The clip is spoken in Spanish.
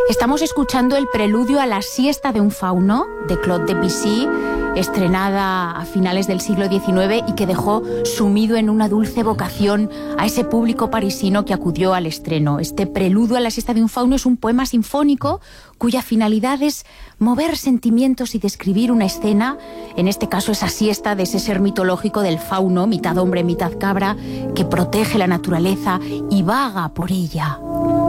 Estamos escuchando el preludio a la siesta de un fauno de Claude Debussy, estrenada a finales del siglo XIX y que dejó sumido en una dulce evocación a ese público parisino que acudió al estreno. Este preludio a la siesta de un fauno es un poema sinfónico cuya finalidad es mover sentimientos y describir una escena, en este caso esa siesta de ese ser mitológico del fauno, mitad hombre, mitad cabra, que protege la naturaleza y vaga por ella.